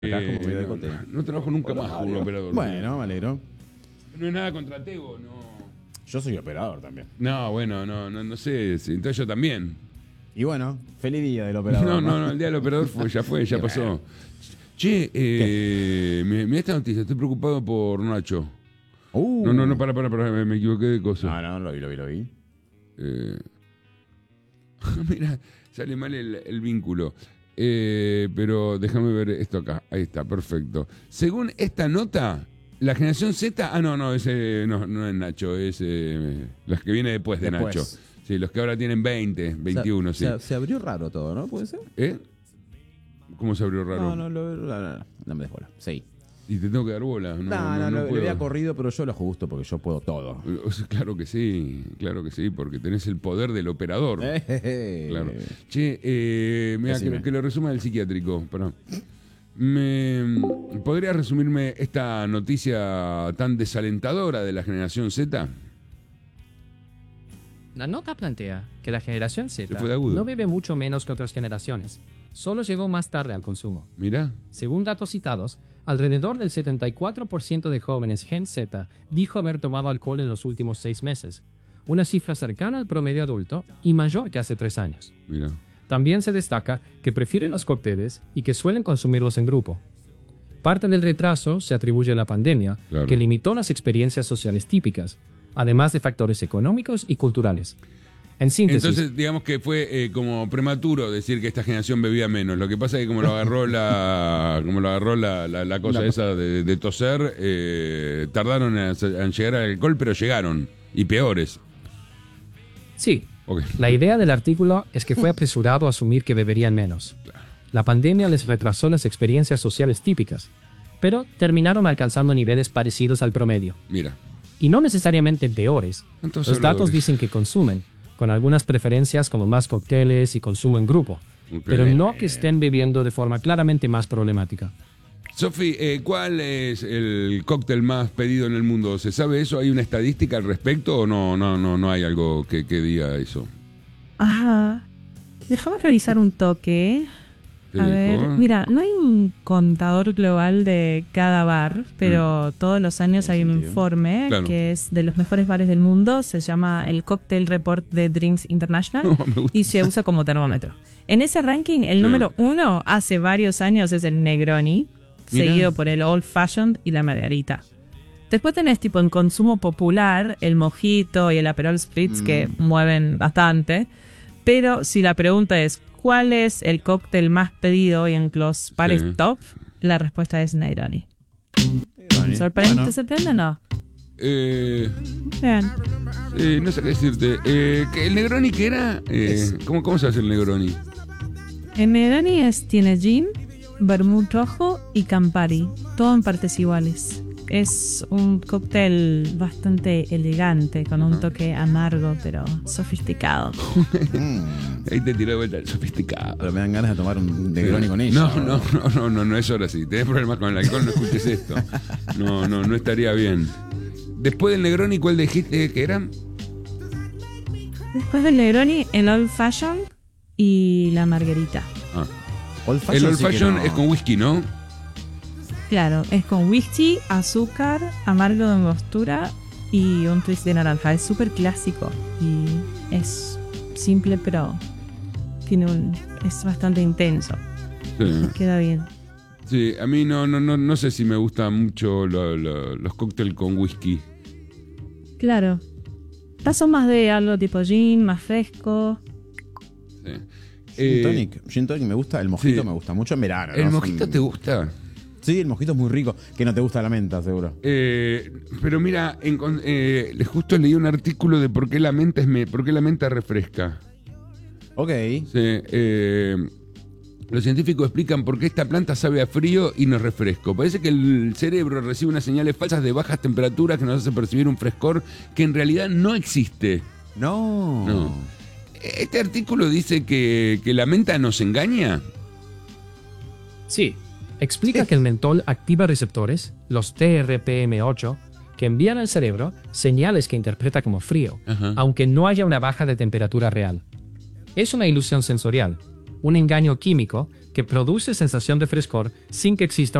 Acá como medio de cote. No trabajo nunca más con un operador. Bueno, me alegro. No es nada contra Tebo, no. Yo soy operador también. No, bueno, no sé. Entonces yo también. Y bueno, feliz día del operador. No, el día del operador ya pasó. Che, mira esta noticia, estoy preocupado por Nacho. No, para, me equivoqué de cosa. No, lo vi. Mira, sale mal el vínculo. Pero déjame ver esto acá. Ahí está, perfecto. Según esta nota, la generación Z. No es Nacho, es las que viene después de Nacho. Sí, los que ahora tienen 20, 21, sí. Se abrió raro todo, ¿no? ¿Puede ser? ¿Cómo se abrió raro? No me des bola. Sí. Y te tengo que dar bola. No, le había corrido, pero yo lo justo porque yo puedo todo. Claro que sí, porque tenés el poder del operador. Claro. Che, mira, que lo resuma el psiquiátrico. Perdón. ¿Podrías resumirme esta noticia tan desalentadora de la generación Z? La nota plantea que la generación Z no bebe mucho menos que otras generaciones, solo llegó más tarde al consumo. Mira. Según datos citados, alrededor del 74% de jóvenes Gen Z dijo haber tomado alcohol en los últimos 6 meses, una cifra cercana al promedio adulto y mayor que hace 3 años. Mira. También se destaca que prefieren los cócteles y que suelen consumirlos en grupo. Parte del retraso se atribuye a la pandemia, que limitó las experiencias sociales típicas, además de factores económicos y culturales. En síntesis, entonces, digamos que fue como prematuro decir que esta generación bebía menos. Lo que pasa es que como lo agarró la cosa esa de toser, tardaron en llegar al alcohol, pero llegaron. Y peores. Sí. Okay. La idea del artículo es que fue apresurado asumir que beberían menos. La pandemia les retrasó las experiencias sociales típicas, pero terminaron alcanzando niveles parecidos al promedio. Mira. Y no necesariamente peores. Entonces, los datos dicen que consumen, con algunas preferencias como más cócteles y consumo en grupo, pero no que estén bebiendo de forma claramente más problemática. Sofi, ¿cuál es el cóctel más pedido en el mundo? ¿Se sabe eso? ¿Hay una estadística al respecto o no hay algo que diga eso? Ajá. Déjame revisar un toque. A ver, mira, no hay un contador global de cada bar, pero todos los años hay un informe que es de los mejores bares del mundo. Se llama el Cocktail Report de Drinks International y se usa como termómetro. En ese ranking, el número 1 hace varios años es el Negroni, seguido por el Old Fashioned y la Margarita. Después tenés tipo en consumo popular el Mojito y el Aperol Spritz que mueven bastante. Pero si la pregunta es ¿cuál es el cóctel más pedido hoy en los bares top? La respuesta es Negroni. ¿Sorprende? ¿Te sorprende o no? Bien. No sé qué decirte. ¿El Negroni qué era? ¿Cómo se hace el Negroni? El Negroni tiene gin, vermut rojo y Campari. Todo en partes iguales. Es un cóctel bastante elegante, con un toque amargo, pero sofisticado. Ahí te tiró de vuelta el sofisticado. Pero me dan ganas de tomar un Negroni con ella. No es hora así. Tenés problemas con el alcohol, no escuches esto. No estaría bien. Después del Negroni, ¿cuál dijiste que era? Después del Negroni, el Old Fashion y la Margarita. El Old Fashion es con whisky, ¿no? Claro, es con whisky, azúcar, amargo de angostura y un twist de naranja. Es súper clásico y es simple, pero es bastante intenso. Sí. Queda bien. Sí, a mí no sé si me gustan mucho los cócteles con whisky. Claro. Son más de algo tipo gin, más fresco. Sí. Gin tonic me gusta, el mojito me gusta mucho en verano. ¿El mojito te gusta? Sí, el mojito es muy rico. Que no te gusta la menta, seguro. Pero mira, justo leí un artículo de por qué la menta refresca. Ok. Sí, los científicos explican por qué esta planta sabe a frío y no refresco. Parece que el cerebro recibe unas señales falsas de bajas temperaturas que nos hacen percibir un frescor que en realidad no existe. No. ¿Este artículo dice que la menta nos engaña? Sí. Explica que el mentol activa receptores, los TRPM8, que envían al cerebro señales que interpreta como frío, aunque no haya una baja de temperatura real. Es una ilusión sensorial. un engaño químico que produce sensación de frescor sin que exista